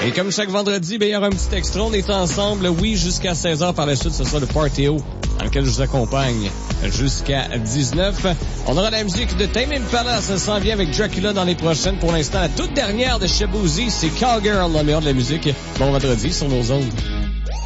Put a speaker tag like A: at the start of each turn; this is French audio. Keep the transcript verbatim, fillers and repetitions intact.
A: Et comme chaque vendredi, ben, il y aura un petit extra. On est ensemble, oui, jusqu'à seize heures. Par la suite, ce sera le Party O, dans lequel je vous accompagne jusqu'à dix-neuf. On aura la musique de Tame Impala. Ça s'en vient avec Dracula dans les prochaines. Pour l'instant, la toute dernière de Shaboozey, c'est Cowgirl, le meilleur de la musique. Bon vendredi sur nos ondes.